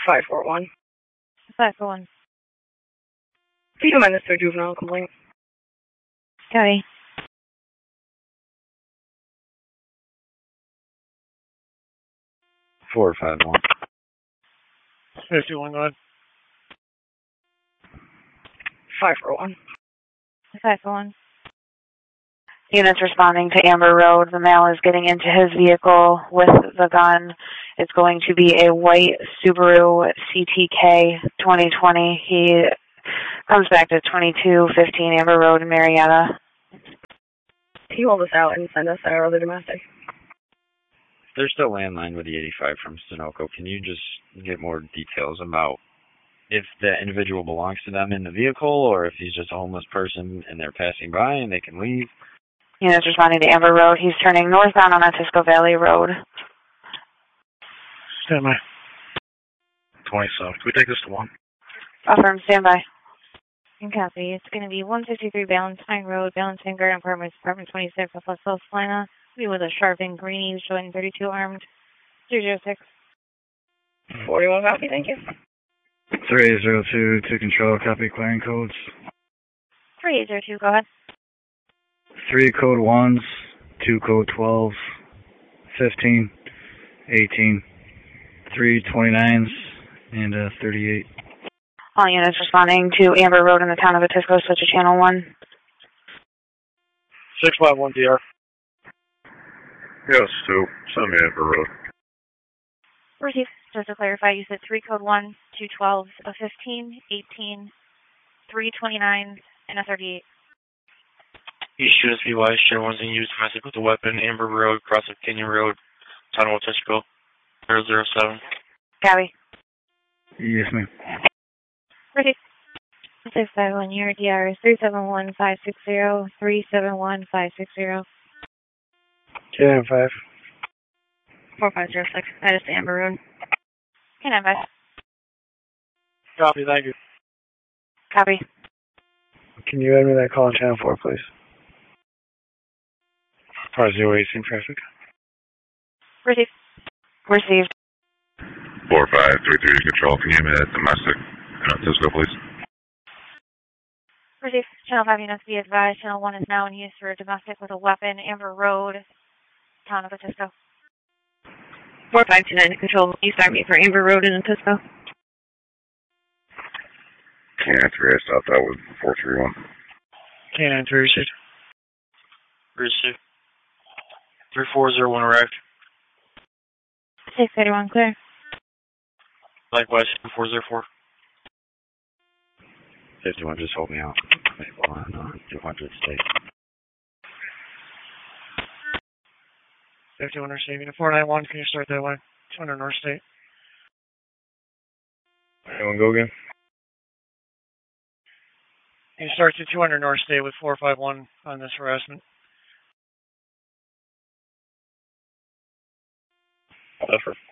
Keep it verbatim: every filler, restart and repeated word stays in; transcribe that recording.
five four one. five four one. Fetal minister juvenile complaint. Copy. four five one. fifty-one, go ahead. five four one. five four one. Units responding to Amber Road. The male is getting into his vehicle with the gun. It's going to be a white Subaru C T K twenty twenty. He comes back to twenty-two fifteen Amber Road in Marietta. Can you hold us out and send us our other domestic? There's still landline with the eighty-five from Sunoco. Can you just get more details about if that individual belongs to them in the vehicle or if he's just a homeless person and they're passing by and they can leave? Units responding to Amber Road. He's turning northbound on Atisco Valley Road. Stand by. twenty south. Can we take this to one? Affirm, stand by. And copy. It's going to be one fifty-three Ballantine Road, Ballantine Garden Apartments, Apartment twenty-six, South South Carolina. Be with a sharp and green, showing thirty-two armed. zero zero six. forty-one copy, thank you. three eight zero two to control, copy clearing codes. three eight zero two, go ahead. three code ones, two code twelve, fifteen, eighteen, three twenty-nines, and uh, thirty-eight. All units responding to Amber Road in the town of Atisco, switch to channel one. six five one D R. Yes, two. Send me Amber Road. Receive. Just to clarify, you said three code one, two twelve, a fifteen, eighteen, three twenty-nines, and a thirty-eight. East U S B Y, share one's in use domestic with a weapon, Amber Road, cross of Canyon Road, town of Atisco, zero zero seven. Copy. Yes, ma'am. Receive. six five one, your D R is three seven one five six zero, three seven one five six zero. ten five. four five zero six. That is the Amber Road. Can I advise? Copy, thank you. Copy. Can you add me that call on channel four, please? five zero eight, same traffic. Receive. Received. four five three three to control. Can you give me that domestic in Atisco, please? Receive. Channel five units be advised. Channel one is now in use for a domestic with a weapon, Amber Road, town of Atisco. four five two nine to control. You start me for Amber Road in Atisco. Can't three, I stopped out with four three one. Canine three, receive. Receive. three four zero one arrived. six thirty-one, clear. Likewise, two four zero four. fifty-one, just hold me out. On uh, two hundred state. fifty-one receiving. four nine one, can you start that way? two hundred North State. Anyone go again? Can you start to two hundred North State with four five one on this harassment? Effort.